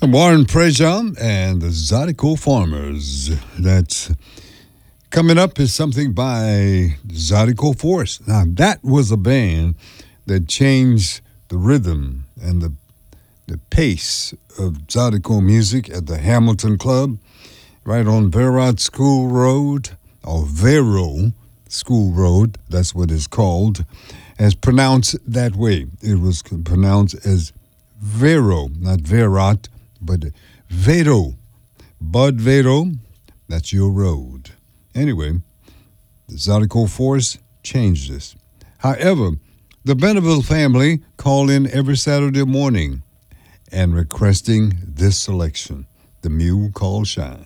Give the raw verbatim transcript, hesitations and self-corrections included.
Warren Prejean and the Zydeco Farmers. That's coming up is something by Zydeco Force. Now, that was a band that changed the rhythm and the the pace of Zydeco music at the Hamilton Club, right on Verot School Road, or Vero School Road, that's what it's called, as pronounced that way. It was pronounced as Vero, not Verot, but Vero. Bud Vero, that's your road. Anyway, the Zydeco Force changed this. However, the Benneville family call in every Saturday morning and requesting this selection, The Mule Called Shine.